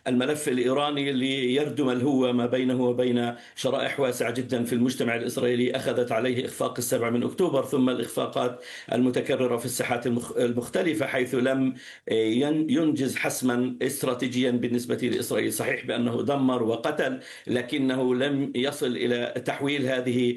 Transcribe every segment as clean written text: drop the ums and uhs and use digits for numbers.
الملف الإيراني ليردم الهوة ما بينه وبين شرائح واسعة جدا في المجتمع الإسرائيلي أخذت عليه إخفاق 7 من أكتوبر، ثم الإخفاقات المتكررة في الساحات المختلفة، حيث لم ينجز حسما استراتيجيا بالنسبة لإسرائيل. صحيح بأنه دمر وقتل، لكنه لم يصل إلى تحويل هذه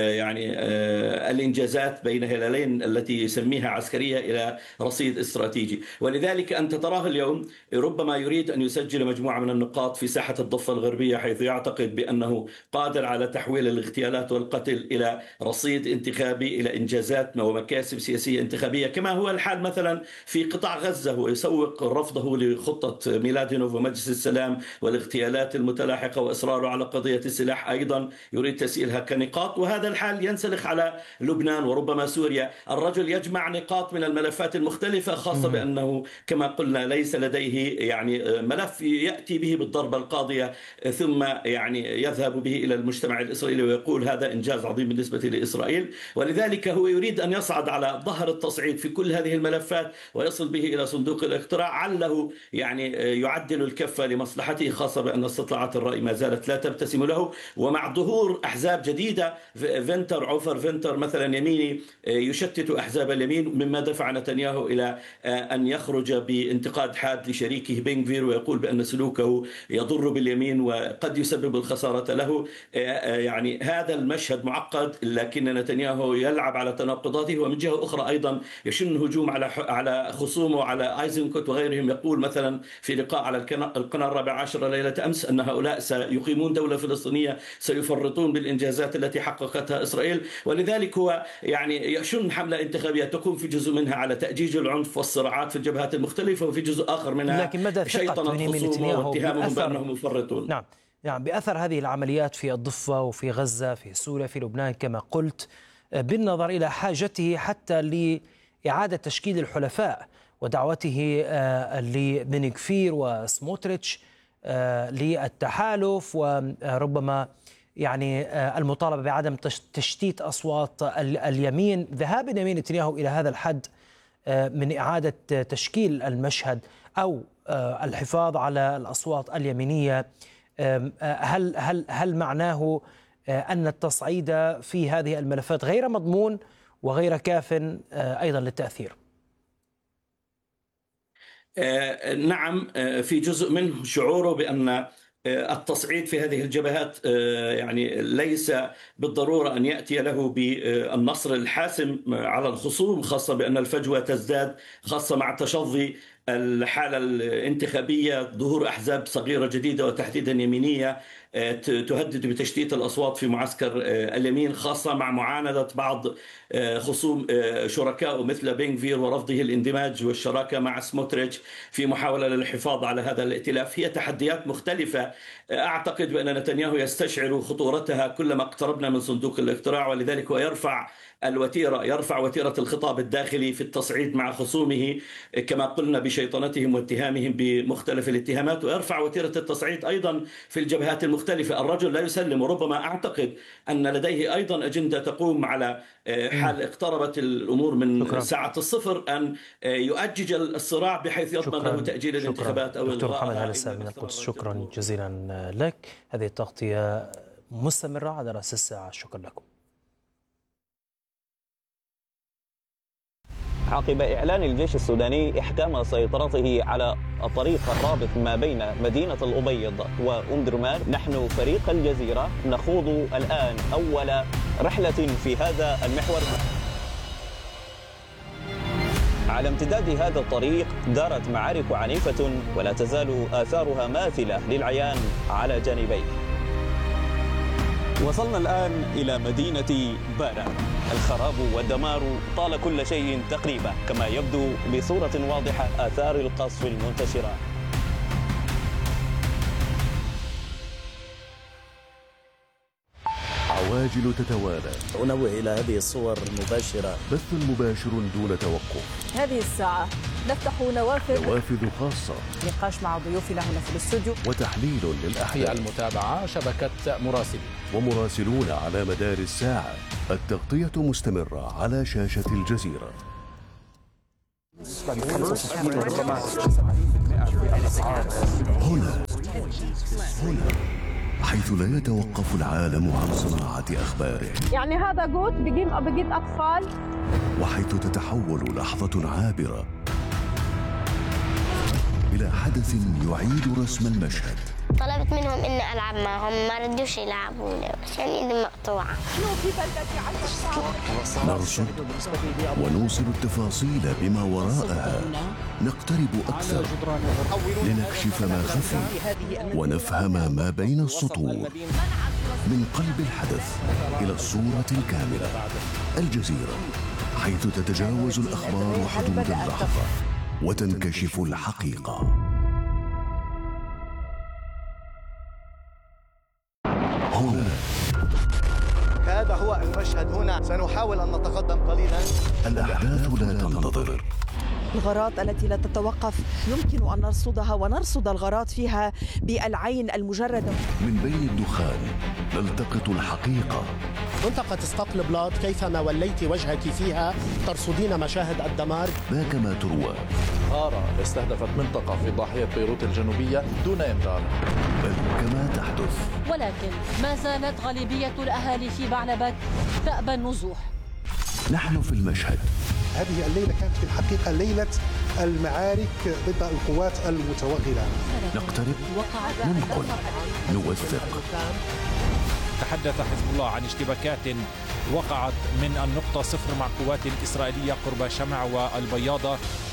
الإنجازات بين هلالين التي يسميها عسكرية إلى رصيد استراتيجي. ولذلك أنت تراه اليوم ربما يريد أن يسجل مجموعة من النقاط في ساحة الضفة الغربية، حيث يعتقد بأنه قادر على تحويل الاغتيالات والقتل إلى رصيد انتخابي، إلى إنجازات ومكاسب سياسية انتخابية، كما هو الحال مثلا في قطاع غزة. ويسوق رفضه لخطة ميلادينوف ومجلس السلام والاغتيالات المتلاحقة وإصراره على قضية السلاح أيضا يريد تسييلها كنقاط، وهذا الحال ينسلخ على لبنان وربما سوريا. الرجل يجمع نقاط من الملفات المختلفة، خاصة بأنه كما قلنا ليس لديه ملف يأتي به بالضربة القاضية ثم يذهب به إلى المجتمع الإسرائيلي ويقول هذا إنجاز عظيم بالنسبة لإسرائيل. ولذلك هو يريد أن يصعد على ظهر التصعيد في كل هذه الملفات ويصل به إلى صندوق الاقتراع، عله يعدل الكفة لمصلحته، خاصة بأن استطلاعات الرأي ما زالت لا تبتسم له. ومع ظهور أحزاب جديدة، عوفر فينتر مثلا يميني يشتت أحزاب اليمين، مما دفع نتنياهو إلى أن يخرج بانتقاد حاد لشريكه بن غفير ويقول بأن سلوكه يضر باليمين وقد يسبب الخسارة له. هذا المشهد معقد، لكن نتنياهو يلعب على تناقضاته، ومن جهة أخرى أيضا يشن هجوم على خصومه، على ايزنكوت وغيرهم. يقول مثلا في لقاء على القناة 14 ليلة أمس أن هؤلاء سيقيمون دولة فلسطينية، سيفرطون بالإنجازات التي حققتها إسرائيل. ولذلك هو يشن حملة انتخابية تقوم في جزء منها على تأجيج العنف والصراعات في الجبهات المختلفة، وفي جزء آخر منها شيطنة خصومه واتهامهم بأنهم مفرطون. نعم، بأثر هذه العمليات في الضفة وفي غزة في سوريا في لبنان كما قلت، بالنظر إلى حاجته حتى لإعادة تشكيل الحلفاء ودعوته لبن غفير وسموتريتش للتحالف، وربما المطالبة بعدم تشتيت أصوات اليمين، ذهاب بنيامين نتنياهو إلى هذا الحد من إعادة تشكيل المشهد أو الحفاظ على الأصوات اليمينية. هل معناه أن التصعيد في هذه الملفات غير مضمون وغير كاف أيضا للتأثير؟ نعم، في جزء منه شعوره بأن التصعيد في هذه الجبهات ليس بالضرورة أن يأتي له بالنصر الحاسم على الخصوم، خاصة بأن الفجوة تزداد، خاصة مع تشظي الحالة الانتخابية، ظهور أحزاب صغيرة جديدة وتحديدا يمينية تهدد بتشتيت الأصوات في معسكر اليمين، خاصة مع معاندة بعض خصوم شركاء مثل بن غفير ورفضه الاندماج والشراكة مع سموتريتش في محاولة للحفاظ على هذا الائتلاف. هي تحديات مختلفة أعتقد بأن نتنياهو يستشعر خطورتها كلما اقتربنا من صندوق الاقتراع، ولذلك هو يرفع وتيرة الخطاب الداخلي في التصعيد مع خصومه كما قلنا بشيطنتهم واتهامهم بمختلف الاتهامات، ويرفع وتيرة التصعيد أيضا في الجبهات المختلفة. الرجل لا يسلم، وربما أعتقد أن لديه أيضا أجندة تقوم على حال اقتربت الأمور من ساعة الصفر أن يؤجج الصراع بحيث يضمن له تأجيل الانتخابات أو دكتور محمد هلسة من القدس، شكرا جزيلا لك. هذه التغطية مستمرة على رأس الساعة، شكرا لكم. عقب إعلان الجيش السوداني إحكام سيطرته على الطريق الرابط ما بين مدينة الأبيض وأم درمان، نحن فريق الجزيرة نخوض الآن أول رحلة في هذا المحور. على امتداد هذا الطريق دارت معارك عنيفة ولا تزال آثارها ماثلة للعيان على جانبيه. وصلنا الآن إلى مدينة بارا. الخراب والدمار طال كل شيء تقريبا، كما يبدو بصورة واضحة آثار القصف المنتشرة. عواجل تتوالى. أنوه إلى هذه الصور المباشرة، بث مباشر دون توقف. هذه الساعة نفتح نوافذ خاصة، نقاش مع ضيوفنا هنا في الاستوديو، وتحليل للأحداث، المتابعة شبكة مراسلين ومراسلون على مدار الساعة. التغطية مستمرة على شاشة الجزيرة. هنا حيث لا يتوقف العالم عن صناعة أخباره، يعني هذا جوت بجيب أطفال، وحيث تتحول لحظة عابرة إلى حدث يعيد رسم المشهد. طلبت منهم إني ألعب معهم، ما ردوش يلعبوني عشان إيدي مقطوعة. نرصد ونوصل التفاصيل بما وراءها، نقترب أكثر لنكشف ما خفي ونفهم ما بين السطور. من قلب الحدث إلى الصورة الكاملة، الجزيرة، حيث تتجاوز الأخبار حدود اللحظة وتنكشف الحقيقة. هنا هذا هو المشهد. هنا سنحاول أن نتقدم قليلا. الأحداث لا تنتظر. الغارات التي لا تتوقف يمكن أن نرصدها ونرصد الغارات فيها بالعين المجردة. من بين الدخان نلتقط الحقيقة. منطقة اسقاط بلاد كيفما وليت وجهك فيها ترصدين مشاهد الدمار. ما كما تروى. غارة استهدفت منطقة في ضاحية بيروت الجنوبية دون إنذار، بل كما تحدث. ولكن ما زالت غالبية الأهالي في بعلبك تأبى النزوح. نحن في المشهد. هذه الليلة كانت في الحقيقة ليلة المعارك ضد القوات المتوغلة. نقترب، ننقل، نوثق. تحدث حزب الله عن اشتباكات وقعت من النقطة 0 مع قوات إسرائيلية قرب شمع والبياضة.